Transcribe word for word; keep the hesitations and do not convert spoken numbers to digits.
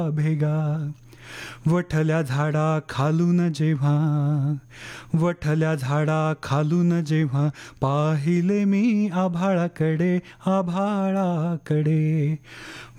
भेगा. वठल्या झाडा खालून जेव्हा, वठल्या झाडा खालून जेव्हा पाहिले मी आभाळाकडे, आभाळाकडे.